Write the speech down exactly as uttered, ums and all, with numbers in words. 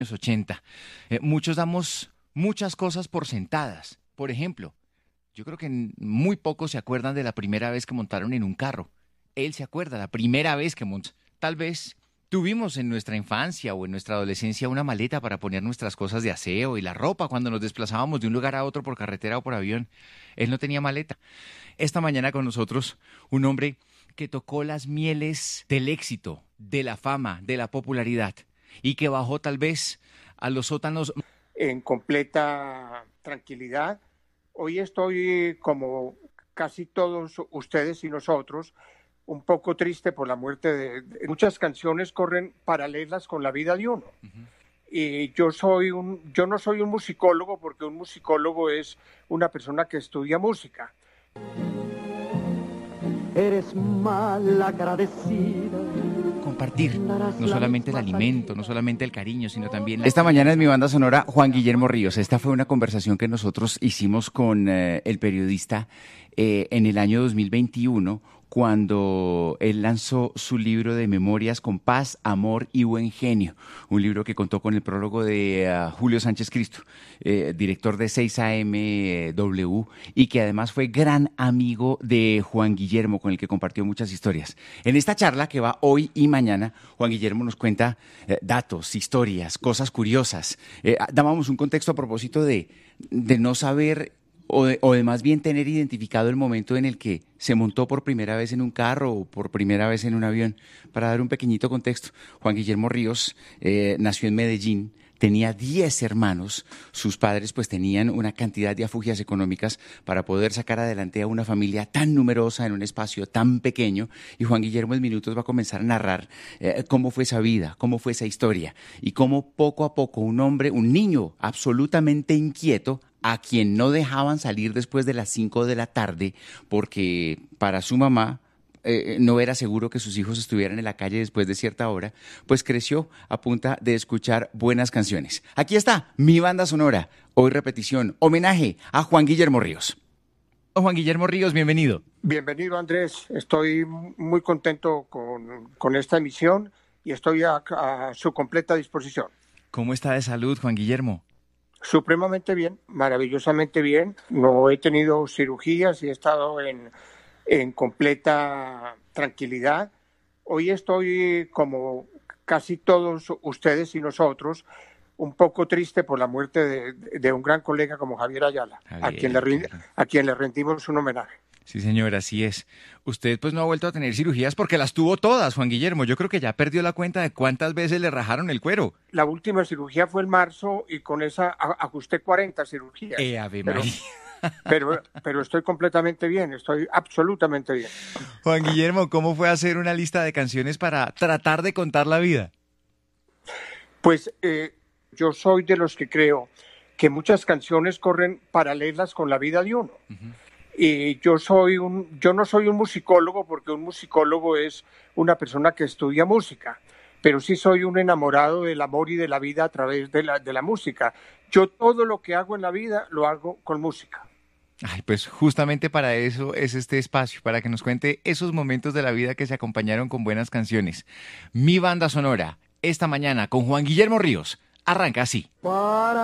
ochenta. Eh, muchos damos muchas cosas por sentadas. Por ejemplo, yo creo que n- muy pocos se acuerdan de la primera vez que montaron en un carro. Él se acuerda, la primera vez que montó. Tal vez tuvimos en nuestra infancia o en nuestra adolescencia una maleta para poner nuestras cosas de aseo y la ropa cuando nos desplazábamos de un lugar a otro por carretera o por avión. Él no tenía maleta. Esta mañana con nosotros un hombre que tocó las mieles del éxito, de la fama, de la popularidad y que bajó tal vez a los sótanos. En completa tranquilidad. Hoy estoy, como casi todos ustedes y nosotros, un poco triste por la muerte de, de- muchas canciones corren paralelas con la vida de uno. Ujú. Y yo soy un, yo no soy un musicólogo, porque un musicólogo es una persona que estudia música. Eres mal agradecida. Compartir no solamente el alimento, no solamente el cariño, sino también... la- Esta mañana en mi banda sonora, Juan Guillermo Ríos. Esta fue una conversación que nosotros hicimos con eh, el periodista eh, en el año dos mil veintiuno, cuando él lanzó su libro de memorias con paz, amor y buen genio. Un libro que contó con el prólogo de uh, Julio Sánchez Cristo, eh, director de seis A M W, y que además fue gran amigo de Juan Guillermo, con el que compartió muchas historias. En esta charla que va hoy y mañana, Juan Guillermo nos cuenta eh, datos, historias, cosas curiosas. Eh, dábamos un contexto a propósito de, de no saber o de, o de más bien tener identificado el momento en el que se montó por primera vez en un carro o por primera vez en un avión. Para dar un pequeñito contexto, Juan Guillermo Ríos eh, nació en Medellín. Tenía diez hermanos, sus padres pues tenían una cantidad de afugias económicas para poder sacar adelante a una familia tan numerosa en un espacio tan pequeño, y Juan Guillermo en minutos va a comenzar a narrar eh, cómo fue esa vida, cómo fue esa historia y cómo poco a poco un hombre, un niño absolutamente inquieto, a quien no dejaban salir después de las cinco de la tarde porque para su mamá eh, no era seguro que sus hijos estuvieran en la calle después de cierta hora, pues creció a punta de escuchar buenas canciones. Aquí está mi banda sonora, hoy repetición, homenaje a Juan Guillermo Ríos. Juan Guillermo Ríos, bienvenido. Bienvenido, Andrés. Estoy muy contento con, con esta emisión y estoy a, a su completa disposición. ¿Cómo está de salud, Juan Guillermo? Supremamente bien, maravillosamente bien. No he tenido cirugías y he estado en, en completa tranquilidad. Hoy estoy, como casi todos ustedes y nosotros, un poco triste por la muerte de, de un gran colega como Javier Ayala, Javier, a quien le rind- claro. a quien le rendimos un homenaje. Sí, señor, así es. Usted pues no ha vuelto a tener cirugías porque las tuvo todas, Juan Guillermo. Yo creo que ya perdió la cuenta de cuántas veces le rajaron el cuero. La última cirugía fue en marzo y con esa a- ajusté cuarenta cirugías. Eh, Ave Pero, María. pero, pero estoy completamente bien, estoy absolutamente bien. Juan Guillermo, ¿cómo fue hacer una lista de canciones para tratar de contar la vida? Pues eh, yo soy de los que creo que muchas canciones corren paralelas con la vida de uno. Uh-huh. Y yo soy un, yo no soy un musicólogo, porque un musicólogo es una persona que estudia música, pero sí soy un enamorado del amor y de la vida a través de la, de la música. Yo todo lo que hago en la vida lo hago con música. Ay, pues justamente para eso es este espacio, para que nos cuente esos momentos de la vida que se acompañaron con buenas canciones. Mi banda sonora, esta mañana con Juan Guillermo Ríos, arranca así. Para